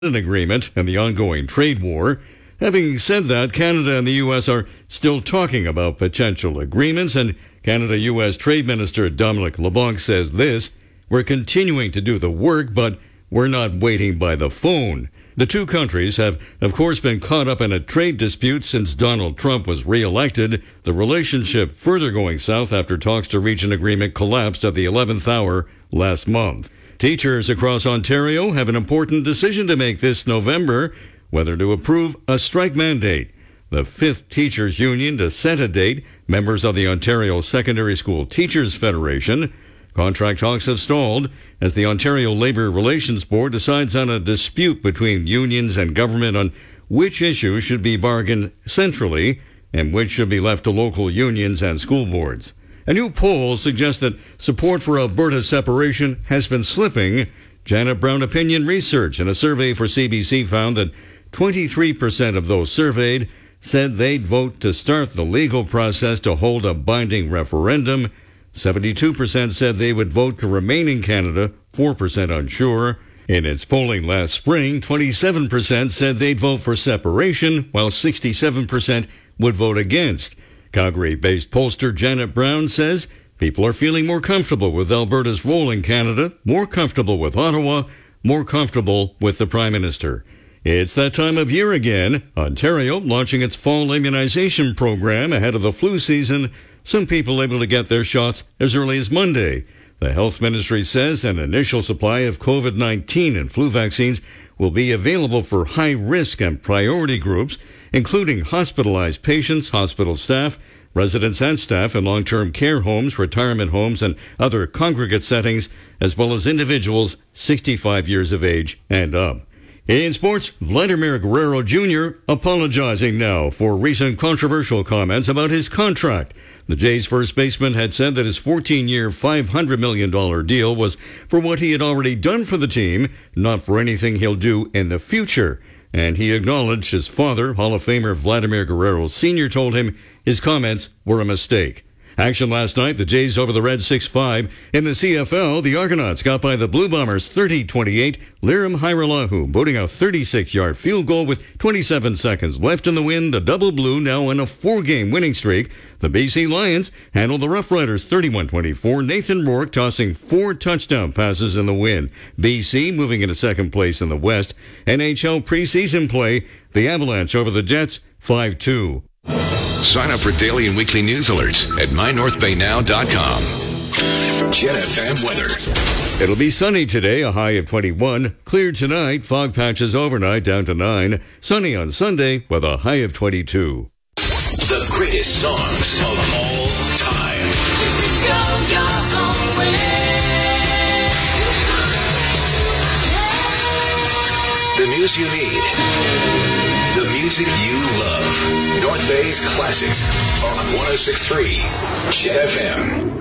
an agreement and the ongoing trade war. Having said that, Canada and the U.S. are still talking about potential agreements, and Canada-U.S. Trade Minister Dominic LeBlanc says this: "We're continuing to do the work, but we're not waiting by the phone." The two countries have, of course, been caught up in a trade dispute since Donald Trump was re-elected, the relationship further going south after talks to reach an agreement collapsed at the 11th hour last month. Teachers across Ontario have an important decision to make this November, whether to approve a strike mandate. The 5th Teachers Union to set a date, members of the Ontario Secondary School Teachers Federation. Contract talks have stalled as the Ontario Labour Relations Board decides on a dispute between unions and government on which issues should be bargained centrally and which should be left to local unions and school boards. A new poll suggests that support for Alberta's separation has been slipping. Janet Brown Opinion Research in a survey for CBC found that 23% of those surveyed said they'd vote to start the legal process to hold a binding referendum. 72% said they would vote to remain in Canada, 4% unsure. In its polling last spring, 27% said they'd vote for separation, while 67% would vote against. Calgary-based pollster Janet Brown says people are feeling more comfortable with Alberta's role in Canada, more comfortable with Ottawa, more comfortable with the Prime Minister. It's that time of year again. Ontario launching its fall immunization program ahead of the flu season. Some people able to get their shots as early as Monday. The Health Ministry says an initial supply of COVID-19 and flu vaccines will be available for high-risk and priority groups, including hospitalized patients, hospital staff, residents and staff in long-term care homes, retirement homes, and other congregate settings, as well as individuals 65 years of age and up. In sports, Vladimir Guerrero Jr. apologizing now for recent controversial comments about his contract. The Jays first baseman had said that his 14-year, $500 million deal was for what he had already done for the team, not for anything he'll do in the future. And he acknowledged his father, Hall of Famer Vladimir Guerrero Sr., told him his comments were a mistake. Action last night, the Jays over the Reds 6-5. In the CFL, the Argonauts got by the Blue Bombers 30-28. Lirim Hajrullahu booting a 36-yard field goal with 27 seconds left in the win. The Double Blue now in a 4-game winning streak. The BC Lions handled the Rough Riders 31-24. Nathan Rourke tossing 4 touchdown passes in the win. BC moving into second place in the West. NHL preseason play, the Avalanche over the Jets 5-2. Sign up for daily and weekly news alerts at mynorthbaynow.com. Jet FM weather. It'll be sunny today, a high of 21. Clear tonight, fog patches overnight down to 9. Sunny on Sunday with a high of 22. The greatest songs of all time. Go your own way. The news you need. The music you love. North Bay's classics on 106.3 Jet FM.